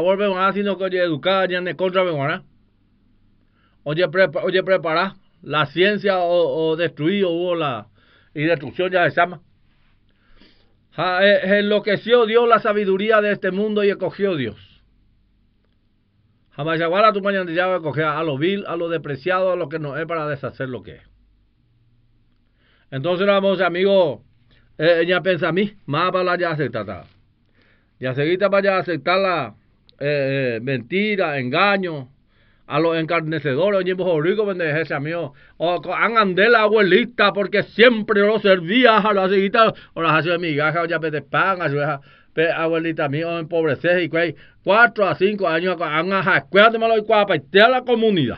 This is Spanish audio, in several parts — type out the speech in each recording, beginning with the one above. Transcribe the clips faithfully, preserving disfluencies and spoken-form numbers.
favor venga sino que oye educar ya en contra venga. Oye prepa, oye preparar la ciencia o, o destruir o la y destrucción ya se llama. Ja, eh, enloqueció Dios la sabiduría de este mundo y escogió Dios. Jamás igual tu mañana ya va a coger a lo vil, a lo despreciado, a lo que no es para deshacer lo que es. Entonces vamos amigos, eh, ya pensa a mí, más para la ya aceptar. Ya seguita vaya a aceptar la eh, eh, mentira, engaño, a los encarnecedores, oye, vos rico vende ese amigo, o hagan de la abuelita porque siempre lo servía a la seguita, o las hace migajas, ya pete pan, a su abuelita mío empobrecer y que cuatro a cinco años han a escuela de malo y cuapa y a la comunidad.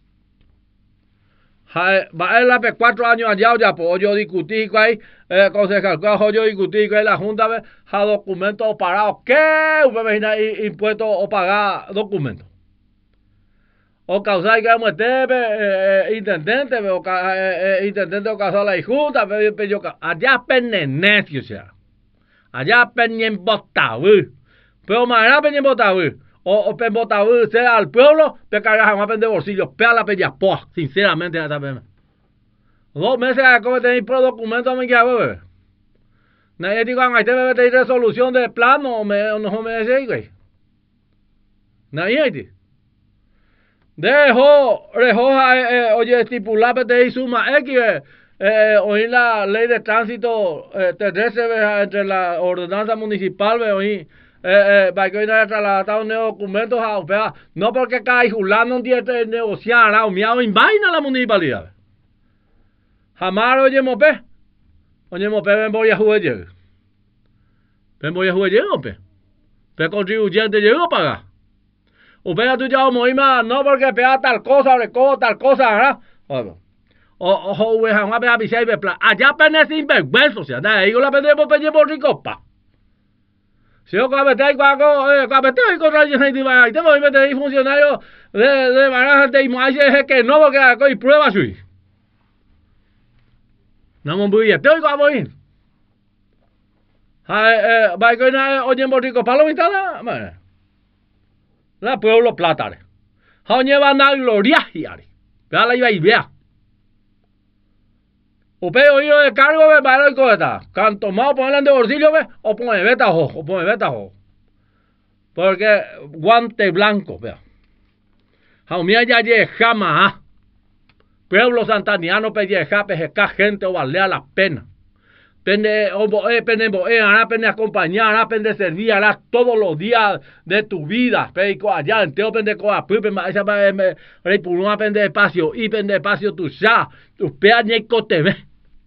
Va a la pe cuatro años allá ya pues yo discutí que hay concejal que yo discutí que la junta ve a documentos parados que usted impuesto o pagar documentos o causar que muerte intendente o intendente o causar la junta allá pernenecio o sea allá penien botaú pero más penien botaú o o pen botaú sea al pueblo pe cargar más pen de bolsillo pe a la pella po sinceramente hasta pen dos meses a como tenéis pro documento me queda bebé nadie digo a este bebé tenéis resolución de plano me no me dice güey nadie dejó dejó eh, oye estipular pe te suma x eh, oí la ley de tránsito eh, terrestre entre la ordenanza municipal oí eh, eh, para que hoy no haya trasladado documentos a U P A, no porque cae Julano un día de negociar, o miado en vaina la municipalidad. Jamás oye mope, oye mope ven voy a jugar llegue. Ven voy a jugar llegue, ope. Pe contribuyente llegó a pagar. U P A tú ya o más, no porque pega tal cosa, o tal cosa, ¿verdad? O o o jamás pega pisar y plan. Allá pene sin vergüenza, o sea, de ahí la pende por peñe por rico pa. Si yo cuando estoy cuando eh cuando estoy con radio gente va y te voy a meter ahí funcionario de de baraja de imagen que no porque hay pruebas hoy. No me voy a te oigo a voy. Ha eh va que na oye por rico palo mitad la la pueblo plata. Ha oye va na gloria hiari. Vea la iba y vea. O pe oído de cargo ve para el coheta. Canto más ponerle de bolsillo ve o pone beta ojo, o pone beta ojo. Porque guante blanco, vea. Jaumía ya llega más. Pueblo santaniano pe llega pe jeca gente o valea la pena. Pende o boe pende boe hará pende acompañar, hará pende servir, hará todos los días de tu vida. Pe co allá en teo pende co a pupe ma esa pa rey pulma pende espacio y pende espacio tu ya. Tu pe ni cote ve.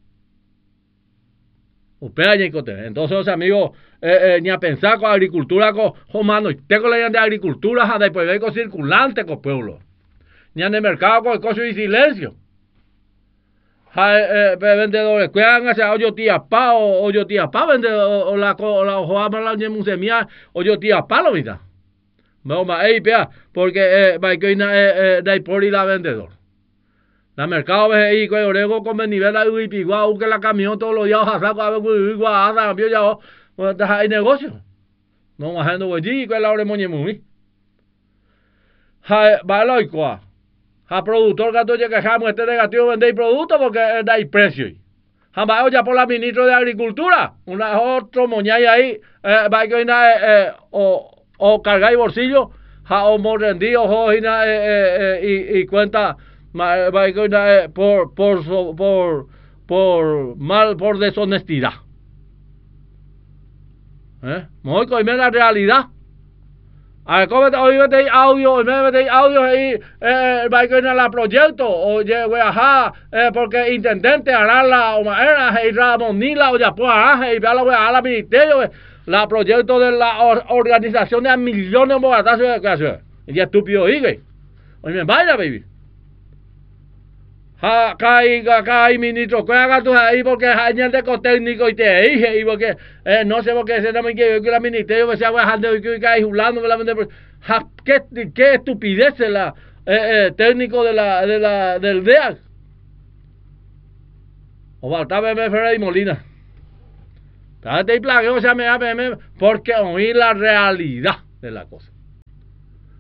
Entonces, amigos, eh, eh, ni a pensar con agricultura, con humano, y tengo la idea de agricultura, a después de con circulante con pueblo, ni en el mercado con el coche y silencio. Ha, eh, eh, vendedores, cuidan hacia hoyo tía pa o hoyo tía pa, vendedor, o la o la hoja la ñemusemia, hoyo tía pa lo mitad. Vamos a ir, porque eh, va que na eh, eh, por y la vendedor. La mercado ve ahí que orego come nivel ahí piguao que la camión todos los días a saco a ver igual a cambio ya hay negocio. No bajando allí que la hora moñe muy. Ha va lo igual. Ha productor gato ya que jamo este negativo vende producto porque dai precio. Ha va ya por la ministro de Agricultura, una otro moñay ahí eh, va que na eh, o o cargar bolsillo, ha o morrendido o ina eh, eh, y, y cuenta por por por por mal por deshonestidad. ¿Eh? Muy con la realidad. A ver, ¿cómo te oí meter audio? Me meter audio ahí, eh, va a la proyecto, o llegue ajá, eh, porque intendente hará la o manera, y Ramón Nila, o ya pues hará, y vea la voy a la ministerio, la proyecto de la or, organización de millones de bogatazos que hace. Y ya estúpido, oye, oye, vaya, baby. Acá hay, acá hay ministro, que haga tú ahí porque hay gente técnico y te dije, y porque eh, no sé por qué se no me quiere que la ministerio que se haga dejando que hay julando qué qué estupidez es la eh, eh, técnico de la de la del D E A C. O faltaba M F y Molina. Espérate y plagueo, o sea, me porque oí la realidad de la cosa.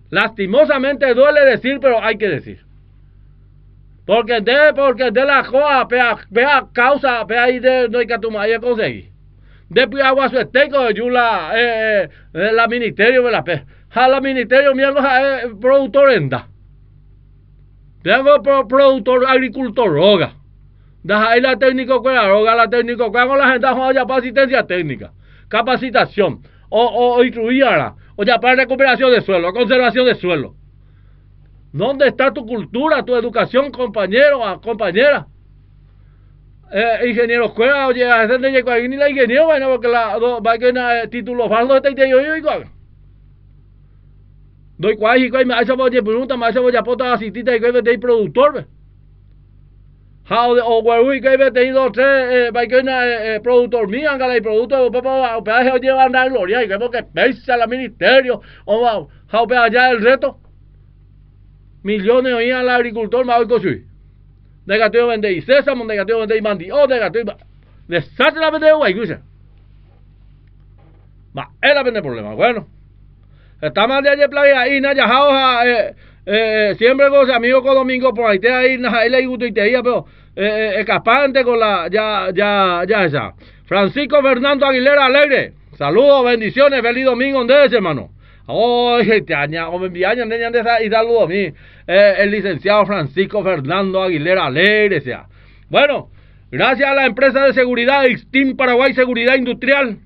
Lastimosamente duele decir, pero hay que decir. Porque de, porque de la joa, pea, pea causa, pea ahí de no hay que tomar y conseguir. Después agua su esteco de Yula, eh, eh, la ministerio de la pe. Ja la ministerio mierda eh, productor enda. Tengo pro, productor agricultor roga. Deja ahí la técnico con la roga, la técnico con la gente joya para asistencia técnica, capacitación, o, o, o instruirla, o ya para recuperación de suelo, conservación de suelo. ¿Dónde está tu cultura, tu educación, compañero, compañera? Eh, ingeniero escuela, oye, a veces no llega ni la ingeniero, bueno, porque la va a tener título falso de este yo yo igual. Doy cuál y cuál me hace oye pregunta, me hace oye pota asistita y que de productor. How o where que he tenido tres va a tener productor mío, anga el producto papá, peaje lleva andar gloria y que porque pesa la ministerio o how pe allá el reto. Millones hoy al agricultor más hoy cosui. Negativo vende y sésamo, negativo vende y mandi, o negativo. Desastre la vende guay, escucha. Ma, es la vende problema. Bueno, estamos de ayer playa ahí, Naya Jauja, eh, eh, siempre con amigo con Domingo por ahí, te ahí, ahí le gusta y te iba, pero eh, escapante con la, ya, ya, ya esa. Francisco Fernando Aguilera Alegre, saludos, bendiciones, feliz domingo, ¿dónde es, hermano? Oye, te aña, o me envían y saludos a mí, eh, el licenciado Francisco Fernando Aguilera Alegre, sea. Bueno, gracias a la empresa de seguridad Extin Paraguay Seguridad Industrial.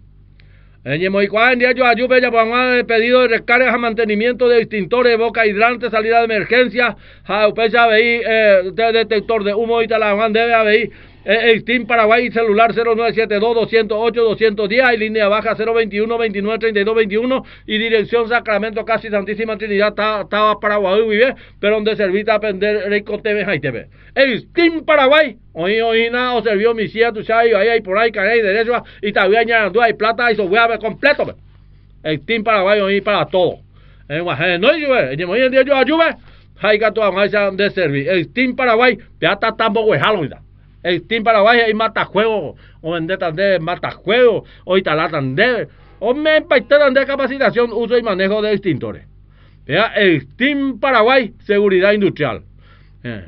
En Moicuán, día yo ayude ya por pedido de recargas a mantenimiento de extintores, boca hidrante, salida de emergencia, jaupecha veí, eh, de detector de humo y talaman debe haber. Extin Paraguay, celular cero nueve siete dos, dos cero ocho, dos cero uno cero y línea baja cero veintiuno, veintinueve, treinta y dos, veintiuno y dirección Sacramento, casi Santísima Trinidad, estaba Paraguay, vive, pero donde servita a aprender Rico T V, Jai T V. Extin Paraguay, hoy hoy nada, o servió mi cia, tu sabes, ahí hay por ahí, caray, derecho, y todavía añadiendo, hay plata, y eso voy a ver completo. Extin Paraguay, hoy para todo. En Guajé, no hay lluvia, en hoy en día yo ayude, hay que tomar de servir. Extin Paraguay, ya está tampoco huejalo, mira. Extin Paraguay hay matajuegos, o vendetas de matajuegos, o italatan de, o me impactan de capacitación, uso y manejo de extintores. Vea, Extin Paraguay, seguridad industrial. Eh.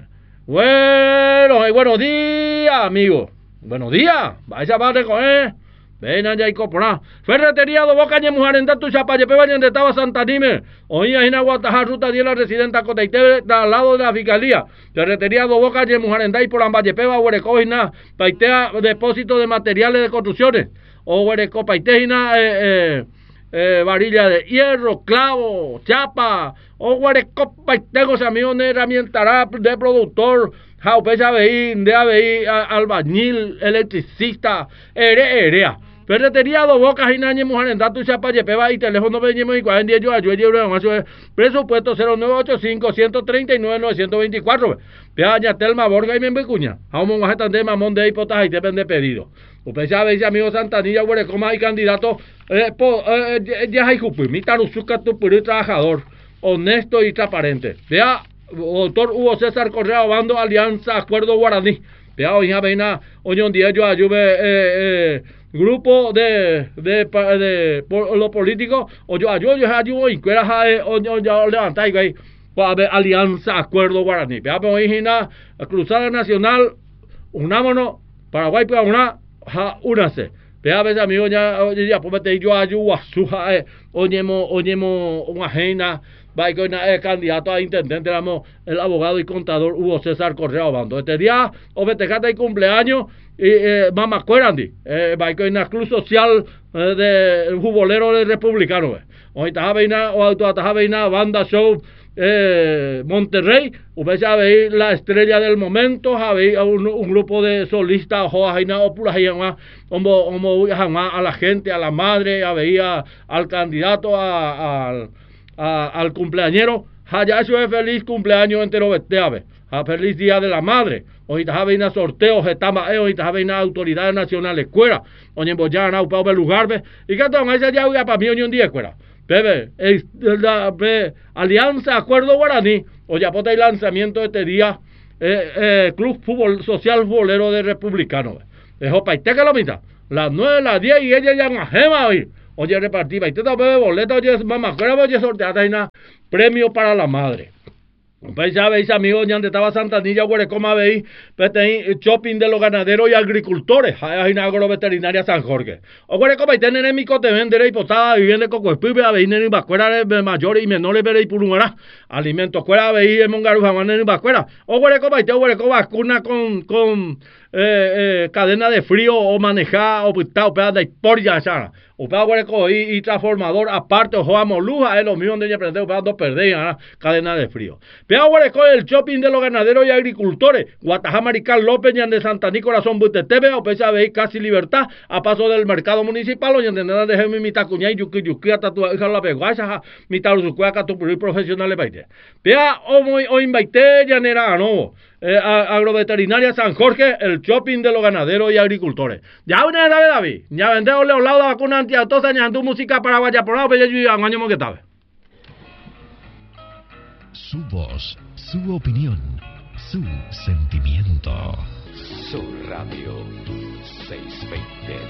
Bueno, eh, buenos días, amigos. Buenos días, vais a padre con él. Ven allá y comprar. Ferretería do Boca Ñe Mujer en Datu Chapaye Pebañen de Estaba Santa Nime. Hoy en Aguatajar Ruta diez la residenta Coteite al lado de la fiscalía. Ferretería do Boca Ñe Mujer en Dai por Ambaye Peba Huerecojina Paitea depósito de materiales de construcciones. O Huereco Paitejina eh, eh, eh, varilla de hierro, clavo, chapa. O Huereco Paitejos amigos de herramienta de productor. Jaupecha veí, de aveí, albañil, electricista, ere, erea. Ferretería do Boca y Nañe Mujer en Datu Chapaye Peba y teléfono veinte y cuarenta yo ayude presupuesto cero nueve ocho cinco, uno tres nueve, nueve dos cuatro. Peaña Telma Borga y Membecuña. Aún más de mamón de hipotas y depende pedido. Usted sabe, dice amigo Santanilla, Huerecoma y candidato, eh, po, eh, ya hay cupi, mi taruzuca tu puri trabajador, honesto y transparente. Vea, doctor Hugo César Correa Obando, Alianza Acuerdo Guaraní. Vea, hoy ya ven a, hoy un día yo ayude, eh, eh, grupo de de, de, de por, los políticos o yo yo yo ayudo y que era o yo yo levantar y para ver Alianza Acuerdo Guaraní. Vea, pero hoy Cruzada Nacional, unámonos, Paraguay para una, ja, únase. Vea, veces amigo ya ya pues yo ayudo a su ja, oñemo oñemo una ajena. Va con el candidato a intendente, éramos el abogado y contador Hugo César Correa Obando. Este día, o festejate y cumpleaños, y eh, mamá acuérdate, eh, va con el club social eh, de futbolero de republicano. Eh. Hoy está veina, o está veina, banda show eh, Monterrey, usted sabe la estrella del momento, había un, un grupo de solistas, o pura como a la gente, a la madre, había al candidato, a, a A, al cumpleañero, ya eso es feliz cumpleaños entero vesteave, a feliz día de la madre, hoy está viendo sorteos, estamos hoy está viendo autoridades nacionales, escuela, hoy en Boyana, a un lugar, y que todo ese día voy a para mí hoy un día escuela, bebe, la Alianza Acuerdo Guaraní, hoy aporta el lanzamiento de este día, eh, eh, Club Fútbol Social Futbolero de Republicano, dejó para que lo mitad, las nueve, las diez y ella ya en la gema hoy. oye, repartí, y te bebé boleto, oye, mamá, ¿cuál oye, sorteada y nada? Premio para la madre. Pues ya veis, amigos, ya estaba Santanilla, Huerecoma, veis, pues tenéis shopping de los ganaderos y agricultores, hay una agroveterinaria San Jorge. O Huerecoma, y tienen en mi cote, venderéis potada, y viene coco espibe, veis, en vascuera de mayores y menores, veréis purungara, alimentos, cuera, veis, en mongaruja, en vascuera. O Huerecoma, y te Huerecoma, cuna con, con eh, eh, cadena de frío, o manejar, o pintado, pedazos de por ya, ya. O para Huereco y, y transformador aparte, o joa moluja, es lo mismo donde ella prende, o para dos perder, cadena de frío. Pea Huereco, el shopping de los ganaderos y agricultores, Guatajá, Marical López, Ñan de Santaní, Corazón, Butetebe, o pesa veis casi libertad, a paso del mercado municipal, o Ñan de nada de Gemi, mitad cuñay, yuki, yuki, hasta tu hija la peguacha, mitad usucuaca, tu profesional, baite. Pea, o muy, o invaite, llanera, no. Eh, agroveterinaria San Jorge, el shopping de los ganaderos y agricultores. Ya una vez, David, ya vendemos los lados de vacuna antiatosa, ya tu música para guayaporado, pero yo ya un año que tal. Su voz, su opinión, su sentimiento. Su Radio seiscientos veinte.